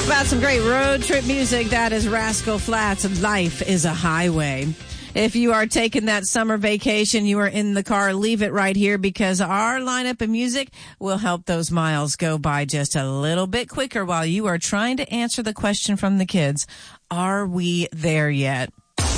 About some great road trip music. That is Rascal Flatts. Life is a highway. If you are taking that summer vacation, you are in the car, leave it right here because our lineup of music will help those miles go by just a little bit quicker while you are trying to answer the question from the kids. Are we there yet?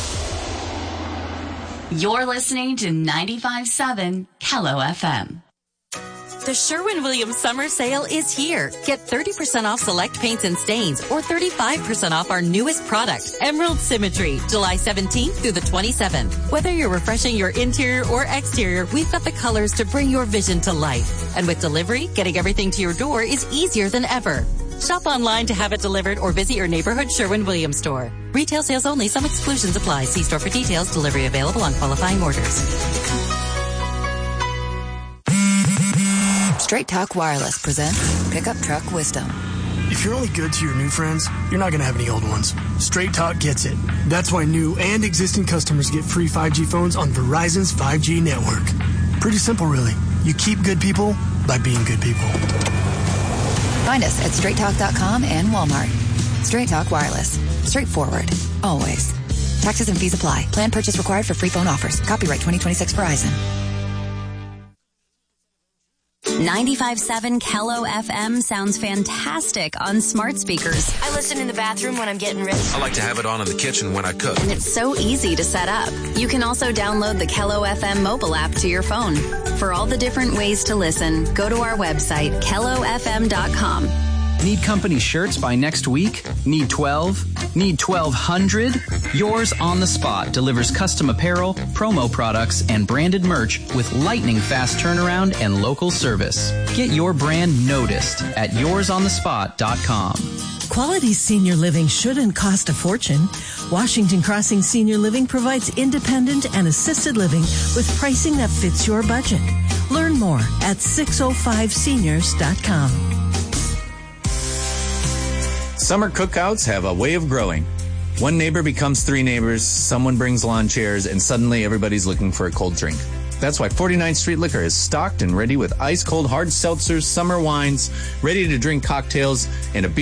You're listening to 95.7 Kello FM. The Sherwin-Williams Summer Sale is here. Get 30% off select paints and stains or 35% off our newest product, Emerald Symmetry, July 17th through the 27th. Whether you're refreshing your interior or exterior, we've got the colors to bring your vision to life. And with delivery, getting everything to your door is easier than ever. Shop online to have it delivered or visit your neighborhood Sherwin-Williams store. Retail sales only. Some exclusions apply. See store for details. Delivery available on qualifying orders. Straight Talk Wireless presents Pickup Truck Wisdom. If you're only good to your new friends, you're not going to have any old ones. Straight Talk gets it. That's why new and existing customers get free 5G phones on Verizon's 5G network. Pretty simple, really. You keep good people by being good people. Find us at straighttalk.com and Walmart. Straight Talk Wireless. Straightforward. Always. Taxes and fees apply. Plan purchase required for free phone offers. Copyright 2026 Verizon. 95.7 Kello FM sounds fantastic on smart speakers. I listen in the bathroom when I'm getting ready. I like to have it on in the kitchen when I cook. And it's so easy to set up. You can also download the Kello FM mobile app to your phone. For all the different ways to listen, go to our website, kellofm.com. Need company shirts by next week? Need 12? Need 1,200? Yours on the Spot delivers custom apparel, promo products, and branded merch with lightning fast turnaround and local service. Get your brand noticed at yoursonthespot.com. Quality senior living shouldn't cost a fortune. Washington Crossing Senior Living provides independent and assisted living with pricing that fits your budget. Learn more at 605seniors.com. Summer cookouts have a way of growing. One neighbor becomes 3 neighbors, someone brings lawn chairs, and suddenly everybody's looking for a cold drink. That's why 49th Street Liquor is stocked and ready with ice-cold hard seltzers, summer wines, ready-to-drink cocktails, and a beer